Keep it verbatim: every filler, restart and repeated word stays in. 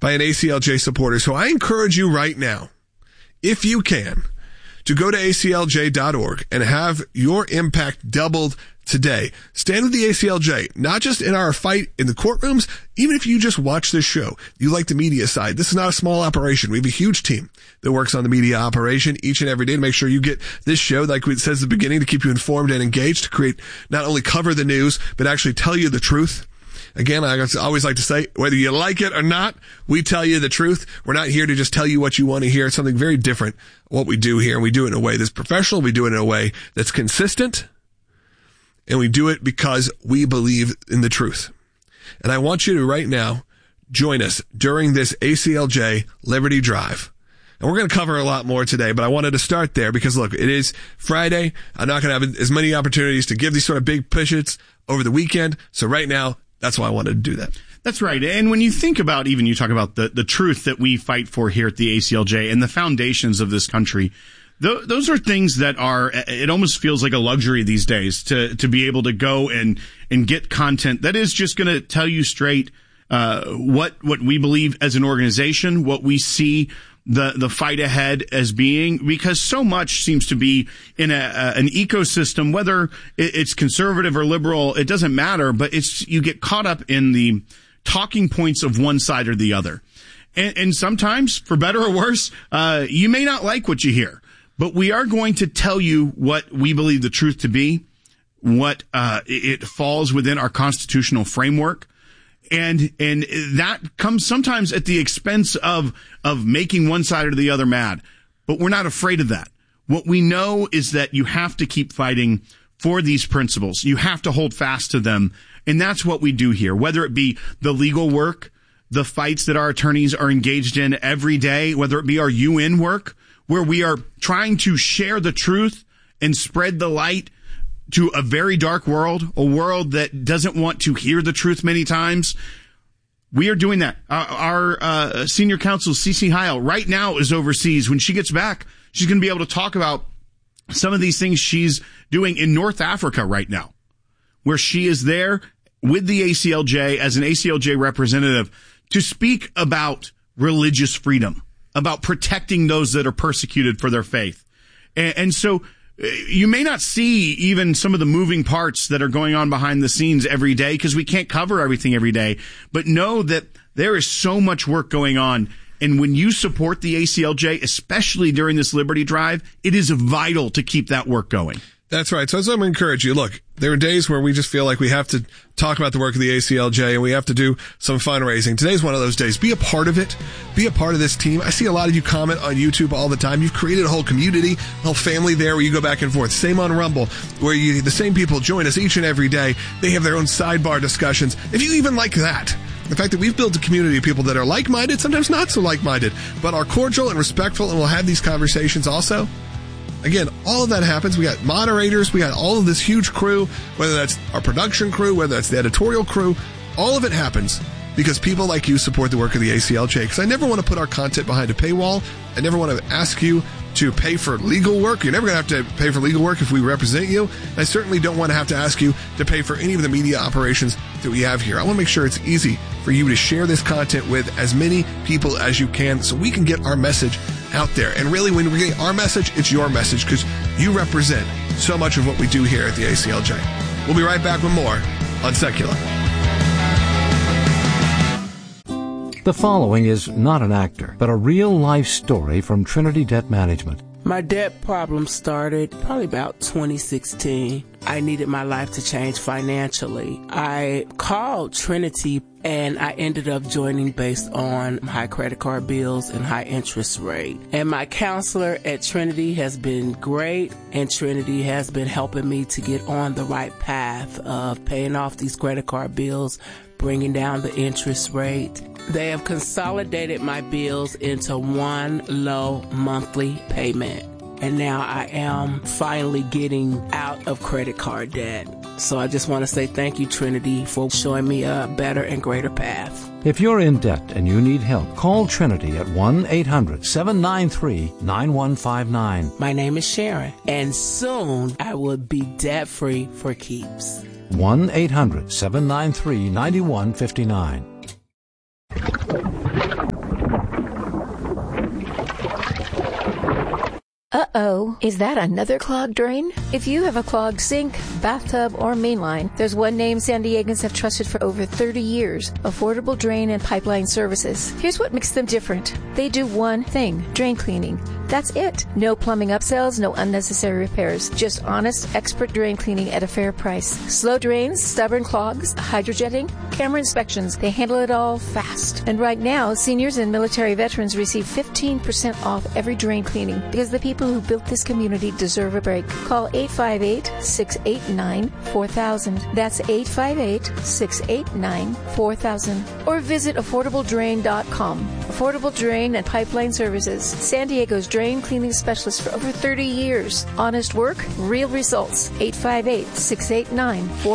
by an A C L J supporter. So I encourage you right now, if you can, to go to A C L J dot org and have your impact doubled today. Stand with the A C L J, not just in our fight in the courtrooms, even if you just watch this show, you like the media side. This is not a small operation. We have a huge team that works on the media operation each and every day to make sure you get this show, like it says at the beginning, to keep you informed and engaged, to create, not only cover the news, but actually tell you the truth. Again, I always like to say, whether you like it or not, we tell you the truth. We're not here to just tell you what you want to hear. It's something very different, what we do here. And we do it in a way that's professional. We do it in a way that's consistent. And we do it because we believe in the truth. And I want you to right now join us during this A C L J Liberty Drive. And we're going to cover a lot more today, but I wanted to start there because, look, it is Friday. I'm not going to have as many opportunities to give these sort of big pushes over the weekend. So right now, that's why I wanted to do that. That's right. And when you think about, even you talk about the, the truth that we fight for here at the A C L J and the foundations of this country, th- those are things that are, it almost feels like a luxury these days to, to be able to go and, and get content that is just going to tell you straight, uh, what, what we believe as an organization, what we see the, the fight ahead as being, because so much seems to be in a, a an ecosystem, whether it's conservative or liberal, it doesn't matter, but it's, you get caught up in the talking points of one side or the other. And, and sometimes, for better or worse, uh, you may not like what you hear, but we are going to tell you what we believe the truth to be, what, uh, it falls within our constitutional framework. And, and that comes sometimes at the expense of, of making one side or the other mad. But we're not afraid of that. What we know is that you have to keep fighting for these principles. You have to hold fast to them. And that's what we do here, whether it be the legal work, the fights that our attorneys are engaged in every day, whether it be our U N work, where we are trying to share the truth and spread the light to a very dark world, a world that doesn't want to hear the truth many times. We are doing that. Our, our uh, senior counsel, Cece Heil, right now is overseas. When she gets back, she's going to be able to talk about some of these things she's doing in North Africa right now, where she is there with the A C L J as an A C L J representative to speak about religious freedom, about protecting those that are persecuted for their faith. And, and so you may not see even some of the moving parts that are going on behind the scenes every day because we can't cover everything every day, but know that there is so much work going on. And when you support the A C L J, especially during this Liberty Drive, it is vital to keep that work going. That's right. So I'm going to encourage you. Look, there are days where we just feel like we have to talk about the work of the A C L J and we have to do some fundraising. Today's one of those days. Be a part of it. Be a part of this team. I see a lot of you comment on YouTube all the time. You've created a whole community, a whole family there where you go back and forth. Same on Rumble, where you, the same people join us each and every day. They have their own sidebar discussions. If you even like that, the fact that we've built a community of people that are like-minded, sometimes not so like-minded, but are cordial and respectful and will have these conversations also. Again, all of that happens. We got moderators. We got all of this huge crew, whether that's our production crew, whether that's the editorial crew. All of it happens because people like you support the work of the A C L J. Because I never want to put our content behind a paywall. I never want to ask you to pay for legal work. You're never going to have to pay for legal work if we represent you. And I certainly don't want to have to ask you to pay for any of the media operations that we have here. I want to make sure it's easy for you to share this content with as many people as you can so we can get our message out there. And really, when we're getting our message, it's your message because you represent so much of what we do here at the A C L J. We'll be right back with more on Secular. The following is not an actor, but a real-life story from Trinity Debt Management. My debt problem started probably about twenty sixteen. I needed my life to change financially. I called Trinity and I ended up joining based on high credit card bills and high interest rate. And my counselor at Trinity has been great, and Trinity has been helping me to get on the right path of paying off these credit card bills, bringing down the interest rate. They have consolidated my bills into one low monthly payment. And now I am finally getting out of credit card debt. So I just want to say thank you, Trinity, for showing me a better and greater path. If you're in debt and you need help, call Trinity at one eight hundred seven nine three nine one five nine. My name is Sharon, and soon I will be debt-free for keeps. one eight hundred seven nine three nine one five nine. Is that another clogged drain? If you have a clogged sink, bathtub, or mainline, there's one name San Diegans have trusted for over thirty years, Affordable Drain and Pipeline Services. Here's what makes them different. They do one thing, drain cleaning. That's it. No plumbing upsells, no unnecessary repairs. Just honest, expert drain cleaning at a fair price. Slow drains, stubborn clogs, hydrojetting, camera inspections. They handle it all fast. And right now, seniors and military veterans receive fifteen percent off every drain cleaning because the people who built this community deserve a break. Call eight five eight, six eight nine, four thousand. That's eight five eight, six eight nine, four thousand. Or visit affordable drain dot com. Affordable Drain and Pipeline Services. San Diego's drain cleaning specialist for over thirty years. Honest work, real results. eight five eight, six eight nine, four thousand.